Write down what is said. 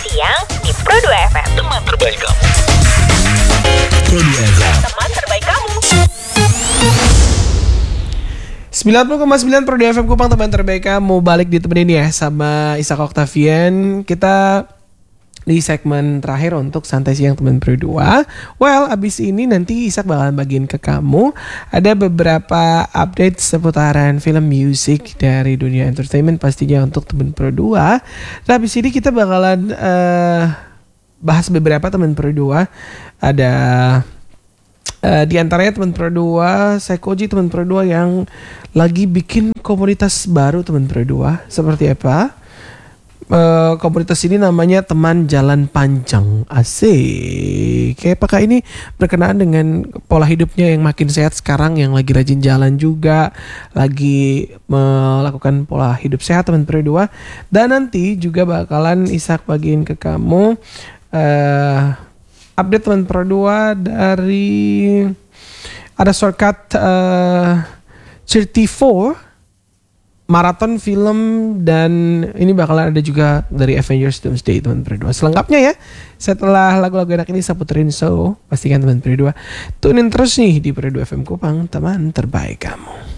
siang di Pro 2 FM. Teman terbaik kamu. Pro 2 FM. Teman terbaik kamu. 90,9 Pro 2 FM Kupang, teman terbaik kamu. Balik ditemenin ya sama Ishak Octavian. Kita di segmen terakhir untuk santai siang teman Pro 2. Well, abis ini nanti Ishak bakalan bagiin ke kamu ada beberapa update seputaran film musik dari dunia entertainment pastinya untuk teman Pro 2. Nah, abis ini kita bakalan bahas beberapa teman Pro 2. Ada di antaranya teman Pro 2, Psychoji teman Pro 2 yang lagi bikin komunitas baru teman Pro 2. Seperti apa? Komunitas ini namanya Teman Jalan Panjang. Asik. Kayak apakah ini berkenaan dengan pola hidupnya yang makin sehat sekarang, yang lagi rajin jalan juga, lagi melakukan pola hidup sehat teman Pro 2. Dan nanti juga bakalan Ishak bagiin ke kamu update teman Pro 2 dari ada shortcut 34 maraton film, dan ini bakalan ada juga dari Avengers Doomsday teman Pro 2. Selengkapnya ya setelah lagu-lagu enak ini saya puterin, so pastikan teman Pro 2 tunin terus nih di Pro 2 FM Kupang, teman terbaik kamu.